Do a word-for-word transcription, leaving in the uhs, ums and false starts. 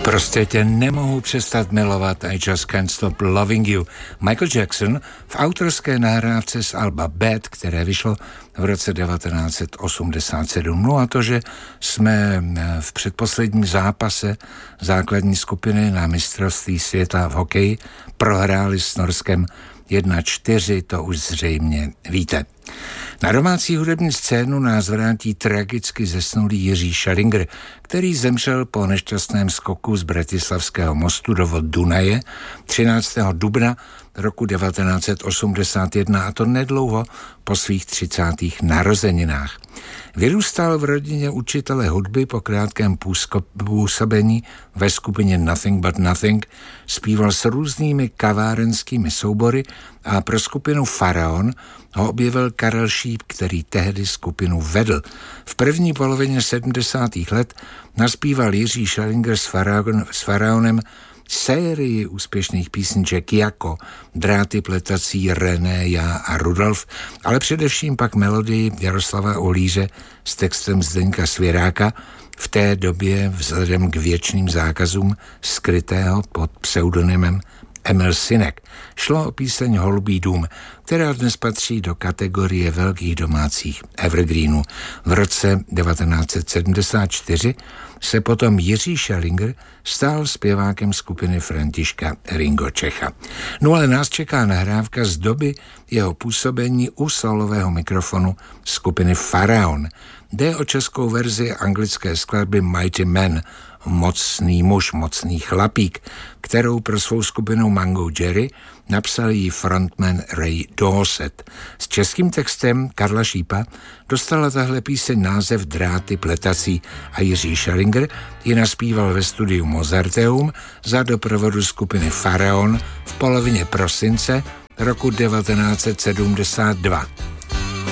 Prostě tě nemohu přestat milovat, I just can't stop loving you. Michael Jackson v autorské nahrávce z alba Bad, které vyšlo v roce devatenáct set osmdesát sedm. No a to, že jsme v předposledním zápase základní skupiny na mistrovství světa v hokeji prohráli s Norskem jedna čtyři, to už zřejmě víte. Na domácí hudební scénu nás vrátí tragicky zesnulý Jiří Schellinger, který zemřel po nešťastném skoku z Bratislavského mostu do vod Dunaje třináctého dubna roku devatenáct set osmdesát jedna, a to nedlouho po svých třicátých narozeninách. Vyrůstal v rodině učitele hudby, po krátkém působení ve skupině Nothing But Nothing zpíval s různými kavárenskými soubory a pro skupinu Faraon ho objevil Karel Šíp, který tehdy skupinu vedl. V první polovině sedmdesátých let naspíval Jiří Schellinger s, Faraon, s Faraonem sérii úspěšných písniček jako Dráty pletací, René, Já a Rudolf, ale především pak melodii Jaroslava Olíře s textem Zdeňka Svěráka, v té době vzhledem k věčným zákazům skrytého pod pseudonymem Emil Synek. Šlo o píseň Holubý dům, která dnes patří do kategorie velkých domácích evergreenů. V roce devatenáct set sedmdesát čtyři se potom Jiří Schellinger stal zpěvákem skupiny Františka Ringo Čecha. No ale nás čeká nahrávka z doby jeho působení u solového mikrofonu skupiny Faraon. Jde o českou verzi anglické skladby Mighty Man, mocný muž, mocný chlapík, kterou pro svou skupinu Mango Jerry napsal jí frontman Ray Dorset. S českým textem Karla Šípa dostala tahle píseň název Dráty pletací a Jiří Schellinger ji naspíval ve studiu Mozarteum za doprovodu skupiny Faraon v polovině prosince roku devatenáct set sedmdesát dva.